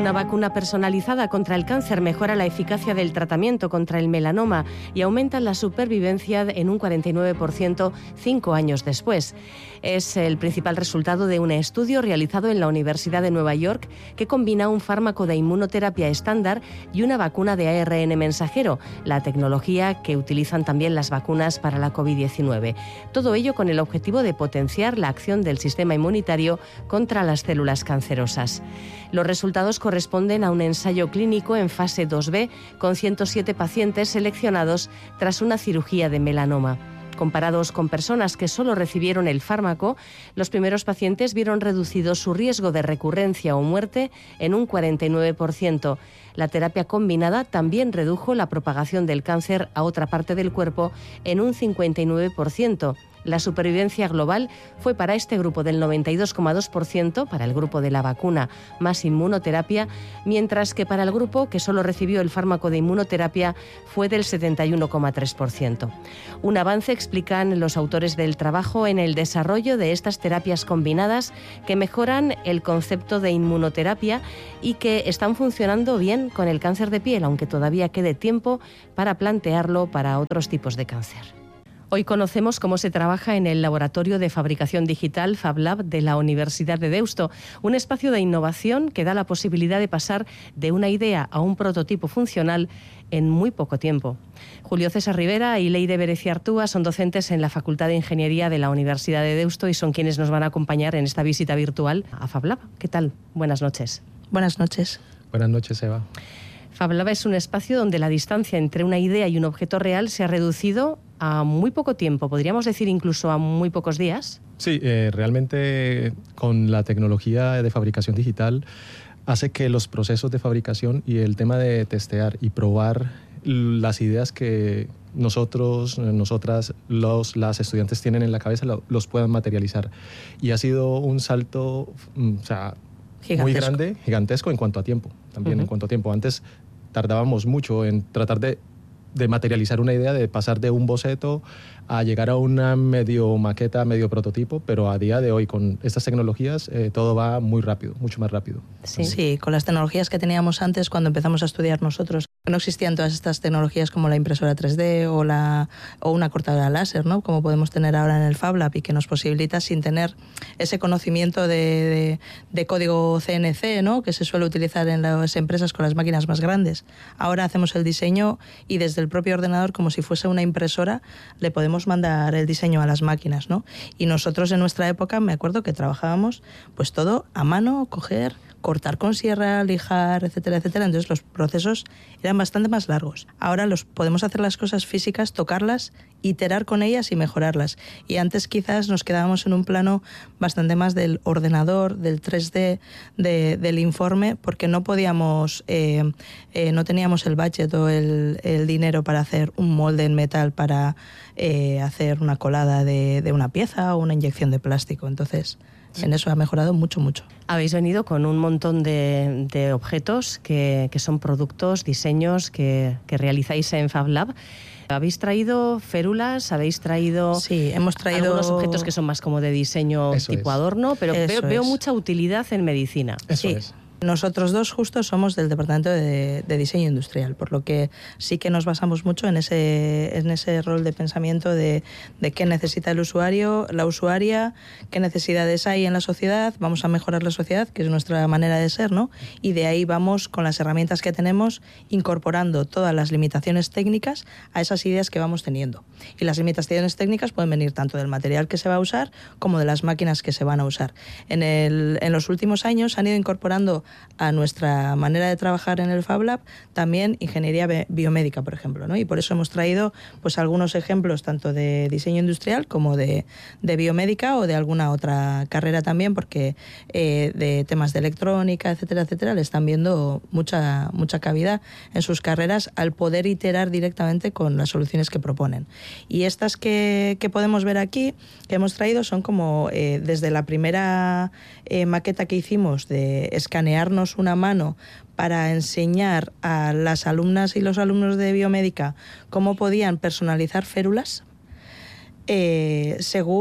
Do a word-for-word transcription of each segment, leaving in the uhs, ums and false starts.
Una vacuna personalizada contra el cáncer mejora la eficacia del tratamiento contra el melanoma y aumenta la supervivencia en un cuarenta y nueve por ciento cinco años después. Es el principal resultado de un estudio realizado en la Universidad de Nueva York que combina un fármaco de inmunoterapia estándar y una vacuna de A R N mensajero, la tecnología que utilizan también las vacunas para la COVID diecinueve. Todo ello con el objetivo de potenciar la acción del sistema inmunitario contra las células cancerosas. Los resultados corresponden a un ensayo clínico en fase dos B con ciento siete pacientes seleccionados tras una cirugía de melanoma. Comparados con personas que solo recibieron el fármaco, los primeros pacientes vieron reducido su riesgo de recurrencia o muerte en un cuarenta y nueve por ciento. La terapia combinada también redujo la propagación del cáncer a otra parte del cuerpo en un cincuenta y nueve por ciento. La supervivencia global fue para este grupo del noventa y dos coma dos por ciento, para el grupo de la vacuna más inmunoterapia, mientras que para el grupo que solo recibió el fármaco de inmunoterapia fue del setenta y uno coma tres por ciento. Un avance, explican los autores del trabajo, en el desarrollo de estas terapias combinadas que mejoran el concepto de inmunoterapia y que están funcionando bien con el cáncer de piel, aunque todavía quede tiempo para plantearlo para otros tipos de cáncer. Hoy conocemos cómo se trabaja en el Laboratorio de Fabricación Digital FabLab de la Universidad de Deusto, un espacio de innovación que da la posibilidad de pasar de una idea a un prototipo funcional en muy poco tiempo. Julio César Rivera y Leire Bereciartúa son docentes en la Facultad de Ingeniería de la Universidad de Deusto y son quienes nos van a acompañar en esta visita virtual a FabLab. ¿Qué tal? Buenas noches. Buenas noches. Buenas noches, Eva. FabLab es un espacio donde la distancia entre una idea y un objeto real se ha reducido a muy poco tiempo, podríamos decir incluso a muy pocos días. Sí, eh, realmente con la tecnología de fabricación digital hace que los procesos de fabricación y el tema de testear y probar las ideas que nosotros, nosotras, los, las estudiantes tienen en la cabeza, lo, los puedan materializar. Y ha sido un salto, o sea, muy grande, gigantesco en cuanto a tiempo, también uh-huh. en cuanto a tiempo. Antes tardábamos mucho en tratar de de materializar una idea, de pasar de un boceto a llegar a una medio maqueta, medio prototipo, pero a día de hoy con estas tecnologías eh, todo va muy rápido, mucho más rápido. Sí. sí, con las tecnologías que teníamos antes cuando empezamos a estudiar nosotros, no existían todas estas tecnologías como la impresora tres D o, la, o una cortadora láser, ¿no? Como podemos tener ahora en el FabLab y que nos posibilita sin tener ese conocimiento de, de, de código C N C, ¿no? Que se suele utilizar en las empresas con las máquinas más grandes. Ahora hacemos el diseño y desde el propio ordenador, como si fuese una impresora, le podemos mandar el diseño a las máquinas, ¿no? Y nosotros en nuestra época, me acuerdo que trabajábamos pues todo a mano, coger, cortar con sierra, lijar, etcétera, etcétera. Entonces los procesos eran bastante más largos. Ahora los podemos hacer las cosas físicas, tocarlas, iterar con ellas y mejorarlas. Y antes quizás nos quedábamos en un plano bastante más del ordenador, del tres D, de, del informe, porque no podíamos, eh, eh, no teníamos el budget o el, el dinero para hacer un molde en metal para eh, hacer una colada de, de una pieza o una inyección de plástico. Entonces, en eso ha mejorado mucho, mucho. Habéis venido con un montón de, de objetos que, que son productos, diseños que, que realizáis en FabLab. ¿Habéis traído férulas? ¿Habéis traído, sí, hemos traído algunos objetos que son más como de diseño Eso tipo es. adorno? Pero veo, veo es. mucha utilidad en medicina. Eso sí. es. Nosotros dos justo somos del Departamento de, de Diseño Industrial, por lo que sí que nos basamos mucho en ese, en ese rol de pensamiento de, de qué necesita el usuario, la usuaria, qué necesidades hay en la sociedad, vamos a mejorar la sociedad, que es nuestra manera de ser, ¿no? Y de ahí vamos con las herramientas que tenemos, incorporando todas las limitaciones técnicas a esas ideas que vamos teniendo. Y las limitaciones técnicas pueden venir tanto del material que se va a usar como de las máquinas que se van a usar. En, el, en los últimos años han ido incorporando a nuestra manera de trabajar en el FabLab también ingeniería biomédica, por ejemplo, ¿no? Y por eso hemos traído pues algunos ejemplos tanto de diseño industrial como de, de biomédica o de alguna otra carrera también, porque eh, de temas de electrónica, etcétera, etcétera, le están viendo mucha, mucha cabida en sus carreras al poder iterar directamente con las soluciones que proponen. Y estas que, que podemos ver aquí, que hemos traído, son como eh, desde la primera eh, maqueta que hicimos de escanearnos una mano para enseñar a las alumnas y los alumnos de biomédica cómo podían personalizar férulas eh, según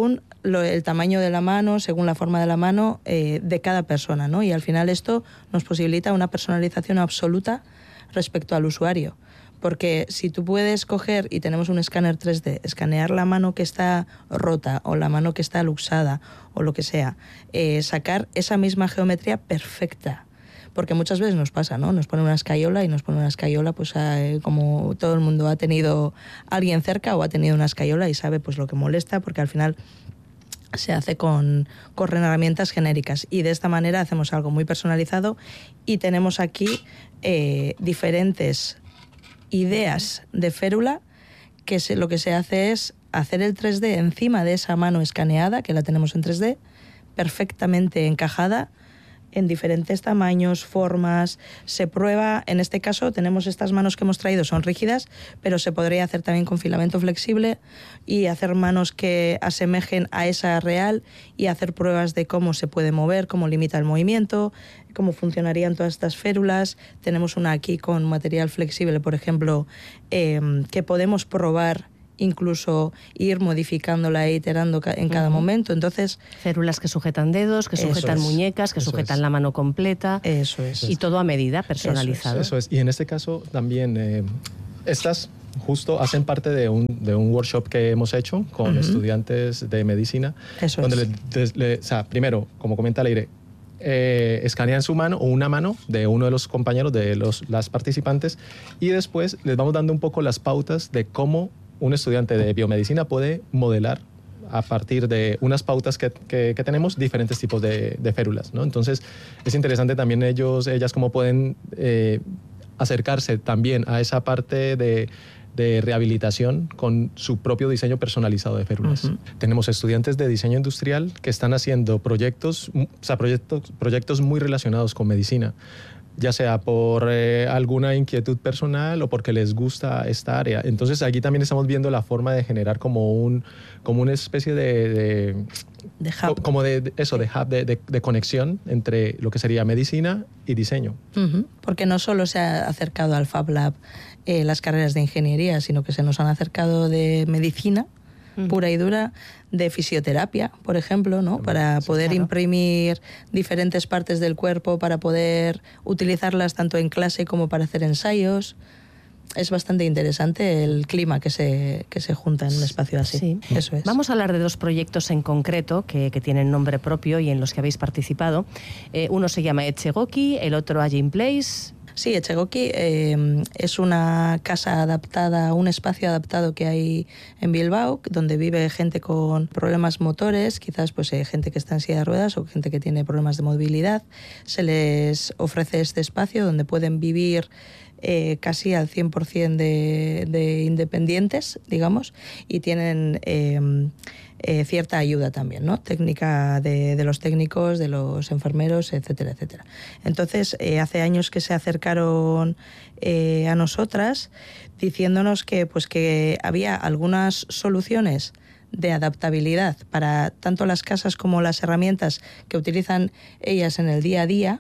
lo, el tamaño de la mano, según la forma de la mano eh, de cada persona, ¿no? Y al final esto nos posibilita una personalización absoluta respecto al usuario. Porque si tú puedes coger, y tenemos un escáner tres D, escanear la mano que está rota o la mano que está luxada o lo que sea, eh, sacar esa misma geometría perfecta. Porque muchas veces nos pasa, ¿no? Nos pone una escayola y nos pone una escayola, pues eh, como todo el mundo ha tenido a alguien cerca o ha tenido una escayola y sabe pues lo que molesta, porque al final se hace con, con herramientas genéricas. Y de esta manera hacemos algo muy personalizado y tenemos aquí eh, diferentes ideas de férula que se, lo que se hace es hacer el tres D encima de esa mano escaneada, que la tenemos en tres D, perfectamente encajada, en diferentes tamaños, formas, se prueba, en este caso tenemos estas manos que hemos traído, son rígidas, pero se podría hacer también con filamento flexible y hacer manos que asemejen a esa real y hacer pruebas de cómo se puede mover, cómo limita el movimiento, cómo funcionarían todas estas férulas. Tenemos una aquí con material flexible, por ejemplo, eh, que podemos probar, incluso ir modificándola e iterando en cada uh-huh. momento. Entonces, férulas que sujetan dedos, que sujetan es. muñecas, que eso sujetan es. la mano completa. Eso es. Y todo a medida, personalizado. Eso es. Eso es. Y en este caso también eh, estas justo hacen parte de un, de un workshop que hemos hecho con uh-huh. estudiantes de medicina. Eso donde es. le, le, o sea, primero, como comenta Leire, Eh, escanean su mano o una mano de uno de los compañeros, de los, las participantes, y después les vamos dando un poco las pautas de cómo un estudiante de biomedicina puede modelar a partir de unas pautas que, que, que tenemos diferentes tipos de, de férulas, ¿no? Entonces es interesante también ellos, ellas cómo pueden eh, acercarse también a esa parte de de rehabilitación con su propio diseño personalizado de férulas. Uh-huh. Tenemos estudiantes de diseño industrial que están haciendo proyectos, o sea, proyectos, proyectos muy relacionados con medicina, ya sea por eh, alguna inquietud personal o porque les gusta esta área. Entonces aquí también estamos viendo la forma de generar como, un, como una especie de... de de hub. Como de, de eso, de hub, de, de, de conexión entre lo que sería medicina y diseño. Uh-huh. Porque no solo se ha acercado al Fab Lab eh, las carreras de ingeniería, sino que se nos han acercado de medicina uh-huh. pura y dura, de fisioterapia, por ejemplo, ¿no? Para poder claro. imprimir diferentes partes del cuerpo, para poder utilizarlas tanto en clase como para hacer ensayos. Es bastante interesante el clima que se, que se junta en un espacio así. Sí. Eso es. Vamos a hablar de dos proyectos en concreto que, que tienen nombre propio y en los que habéis participado. Eh, uno se llama Echegoki, el otro Aging Place. Sí, Echegoki eh, es una casa adaptada, un espacio adaptado que hay en Bilbao, donde vive gente con problemas motores, quizás pues eh, gente que está en silla de ruedas o gente que tiene problemas de movilidad. Se les ofrece este espacio donde pueden vivir eh, casi al cien por ciento de, de independientes, digamos, y tienen eh, eh, cierta ayuda también, ¿no? Técnica de, de los técnicos, de los enfermeros, etcétera, etcétera. Entonces, eh, hace años que se acercaron eh, a nosotras diciéndonos que, pues, que había algunas soluciones de adaptabilidad para tanto las casas como las herramientas que utilizan ellas en el día a día,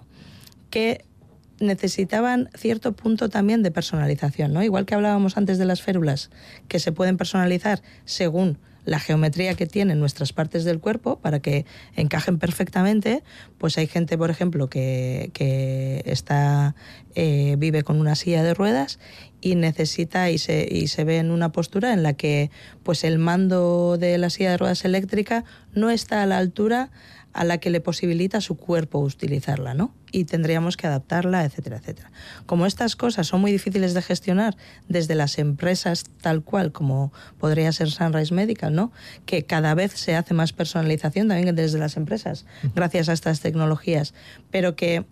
que necesitaban cierto punto también de personalización, ¿no? Igual que hablábamos antes de las férulas, que se pueden personalizar según la geometría que tienen nuestras partes del cuerpo para que encajen perfectamente, pues hay gente, por ejemplo, que, que está eh, vive con una silla de ruedas y necesita y se, y se ve en una postura en la que pues el mando de la silla de ruedas eléctrica no está a la altura a la que le posibilita su cuerpo utilizarla, ¿no? Y tendríamos que adaptarla, etcétera, etcétera. Como estas cosas son muy difíciles de gestionar desde las empresas tal cual, como podría ser Sunrise Medical, ¿no? Que cada vez se hace más personalización también desde las empresas, gracias a estas tecnologías, pero que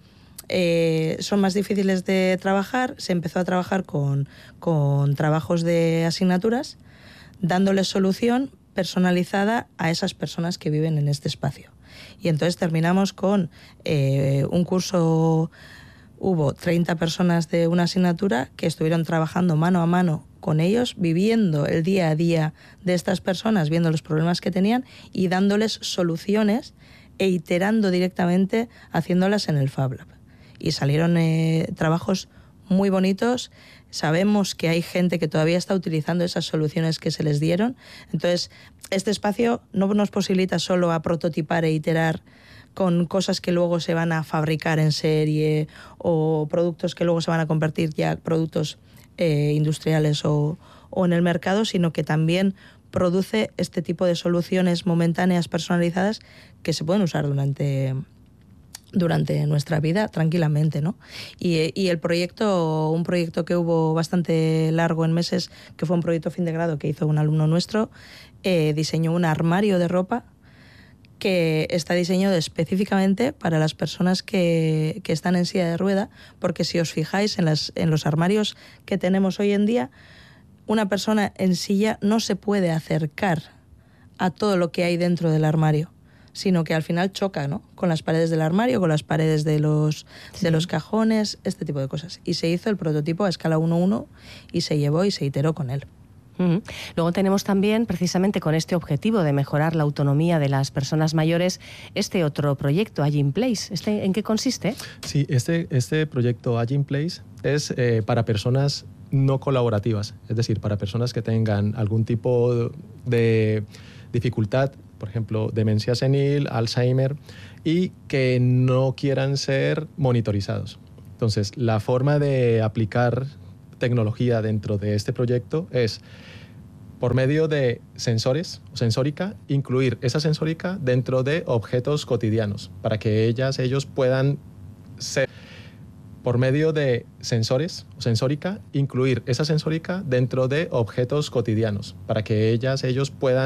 eh, son más difíciles de trabajar. Se empezó a trabajar con, con trabajos de asignaturas, dándoles solución personalizada a esas personas que viven en este espacio. Y entonces terminamos con eh, un curso, hubo treinta personas de una asignatura que estuvieron trabajando mano a mano con ellos, viviendo el día a día de estas personas, viendo los problemas que tenían y dándoles soluciones e iterando directamente, haciéndolas en el Fab Lab. Y salieron eh, trabajos muy bonitos. Sabemos que hay gente que todavía está utilizando esas soluciones que se les dieron. Entonces, este espacio no nos posibilita solo a prototipar e iterar con cosas que luego se van a fabricar en serie o productos que luego se van a convertir ya productos eh, industriales o, o en el mercado, sino que también produce este tipo de soluciones momentáneas personalizadas que se pueden usar durante... durante nuestra vida tranquilamente, ¿no? Y, y el proyecto, un proyecto que hubo bastante largo en meses, que fue un proyecto fin de grado que hizo un alumno nuestro, eh, diseñó un armario de ropa que está diseñado específicamente para las personas que, que están en silla de rueda, porque si os fijáis en, las, en los armarios que tenemos hoy en día, una persona en silla no se puede acercar a todo lo que hay dentro del armario, sino que al final choca, ¿no?, con las paredes del armario, con las paredes de los, sí. de los cajones, este tipo de cosas. Y se hizo el prototipo a escala uno uno y se llevó y se iteró con él. Uh-huh. Luego tenemos también, precisamente con este objetivo de mejorar la autonomía de las personas mayores, este otro proyecto, Aging Place. ¿Este, ¿En qué consiste? Sí, este, este proyecto Aging Place es eh, para personas no colaborativas, es decir, para personas que tengan algún tipo de dificultad, por ejemplo, demencia senil, Alzheimer, y que no quieran ser monitorizados. Entonces, la forma de aplicar tecnología dentro de este proyecto es, por medio de sensores o sensórica, incluir esa sensórica dentro de objetos cotidianos, para que ellas, ellos puedan ser, por medio de sensores o sensórica, incluir esa sensórica dentro de objetos cotidianos, para que ellas, ellos puedan